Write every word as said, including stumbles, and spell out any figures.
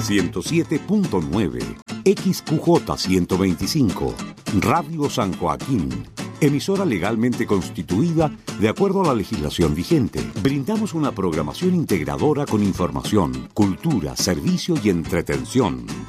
ciento siete punto nueve, X Q J ciento veinticinco, Radio San Joaquín, emisora legalmente constituida de acuerdo a la legislación vigente. Brindamos una programación integradora con información, cultura, servicio y entretención.